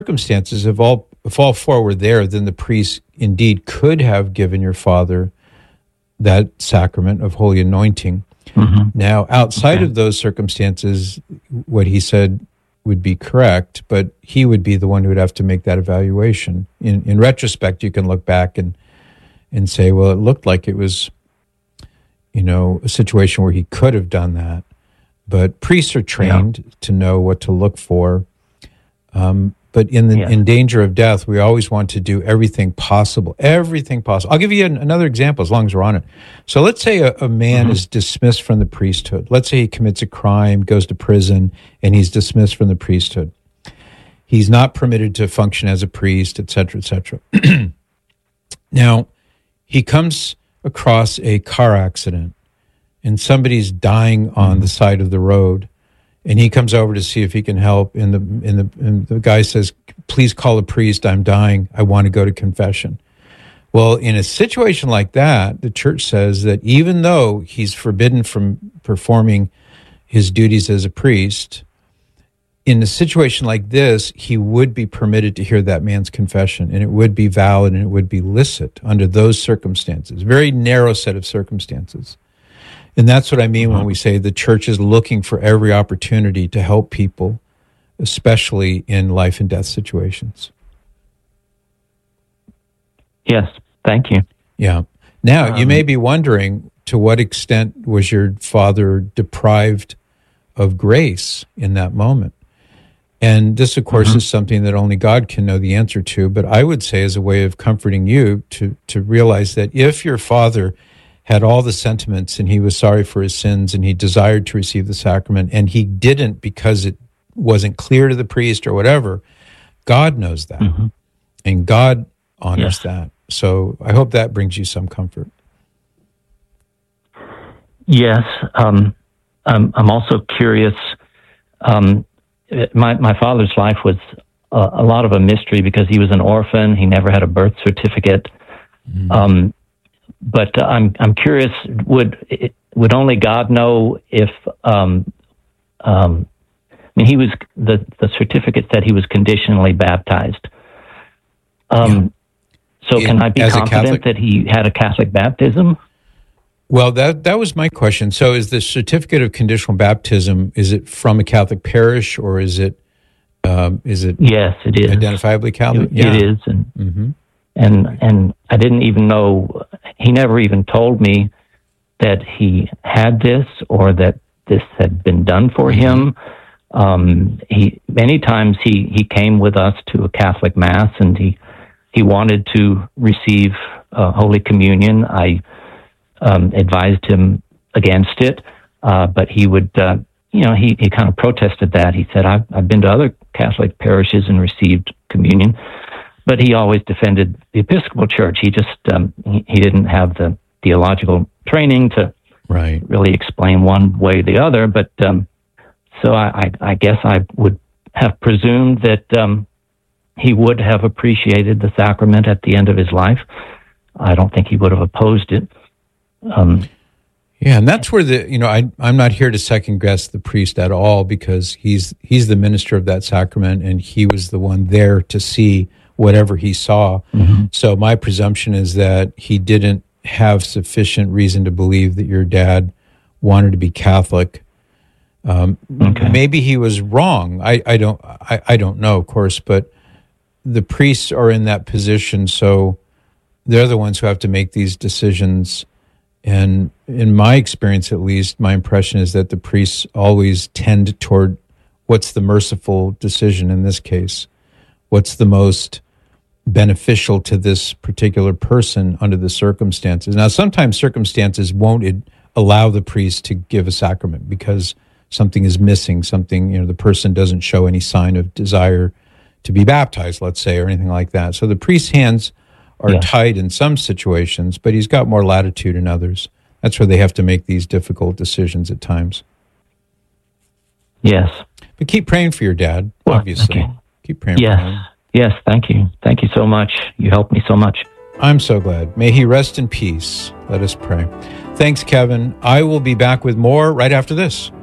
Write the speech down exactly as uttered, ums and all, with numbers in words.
circumstances, if all if all four were there, then the priest indeed could have given your father that sacrament of holy anointing. Mm-hmm. Now, outside okay. of those circumstances, what he said would be correct, but he would be the one who would have to make that evaluation. In in retrospect, you can look back and and say, well, it looked like it was, you know, a situation where he could have done that. But priests are trained yeah. to know what to look for. Um, but in the yeah. in danger of death, we always want to do everything possible, everything possible. I'll give you an, another example as long as we're on it. So let's say a, a man mm-hmm. is dismissed from the priesthood. Let's say he commits a crime, goes to prison, and he's dismissed from the priesthood. He's not permitted to function as a priest, et cetera, et cetera. Now, he comes across a car accident, and somebody's dying on mm-hmm. the side of the road. And he comes over to see if he can help. And the and the and the guy says, "Please call a priest. I'm dying. I want to go to confession." Well, in a situation like that, the church says that even though he's forbidden from performing his duties as a priest, in a situation like this, he would be permitted to hear that man's confession, and it would be valid and it would be licit under those circumstances. Very narrow set of circumstances. And that's what I mean when we say the church is looking for every opportunity to help people, especially in life and death situations. Yes, thank you. Yeah. Now, um, you may be wondering, to what extent was your father deprived of grace in that moment? And this, of course, mm-hmm. is something that only God can know the answer to. But I would say, as a way of comforting you, to to realize that if your father had all the sentiments and he was sorry for his sins and he desired to receive the sacrament and he didn't because it wasn't clear to the priest or whatever, God knows that. Mm-hmm. And God honors yes. that. So I hope that brings you some comfort. Yes. Um, I'm, I'm also curious. Um, my, my father's life was a, a lot of a mystery because he was an orphan. He never had a birth certificate. Mm-hmm. Um, But uh, I'm I'm curious. Would it, would only God know if? Um, um, I mean, he was the the certificate said he was conditionally baptized. Um, yeah. So, in, can I be confident that he had a Catholic baptism? Well, that that was my question. So, is the certificate of conditional baptism, is it from a Catholic parish, or is it um, is it? Yes, it is identifiably Catholic. It, yeah. it is, and. Mm-hmm. And and I didn't even know, he never even told me that he had this or that this had been done for him. Um, he many times he, he came with us to a Catholic Mass and he he wanted to receive uh, Holy Communion. I um, advised him against it, uh, but he would, uh, you know, he, he kind of protested that. He said, I've, I've been to other Catholic parishes and received communion. But he always defended the Episcopal Church. He just um, he, he didn't have the theological training to right. really explain one way or the other. But um, so I, I, I guess I would have presumed that um, he would have appreciated the sacrament at the end of his life. I don't think he would have opposed it. Um, yeah, and that's where the you know I I'm not here to second guess the priest at all, because he's he's the minister of that sacrament and he was the one there to see whatever he saw. Mm-hmm. So my presumption is that he didn't have sufficient reason to believe that your dad wanted to be Catholic. Um, okay. Maybe he was wrong. I, I don't I, I don't know, of course, but the priests are in that position, so they're the ones who have to make these decisions. And in my experience, at least, my impression is that the priests always tend toward what's the merciful decision in this case. What's the most beneficial to this particular person under the circumstances? Now, sometimes circumstances won't allow the priest to give a sacrament because something is missing, something, you know, the person doesn't show any sign of desire to be baptized, let's say, or anything like that. So the priest's hands are yeah. tied in some situations, but he's got more latitude in others. That's where they have to make these difficult decisions at times. Yes. But keep praying for your dad, well, obviously. Keep praying yes. for him. Yes, thank you. Thank you so much. You helped me so much. I'm so glad. May he rest in peace. Let us pray. Thanks, Kevin. I will be back with more right after this.